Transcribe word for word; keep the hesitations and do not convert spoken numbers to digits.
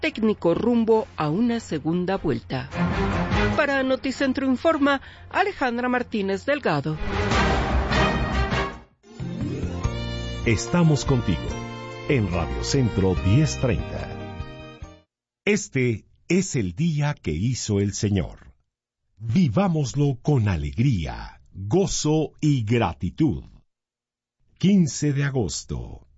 técnico rumbo a una segunda vuelta. Para Noticentro Informa, Alejandra Martínez Delgado. Estamos contigo en Radio Centro diez treinta. Este es el día que hizo el Señor. Vivámoslo con alegría, gozo y gratitud. quince de agosto.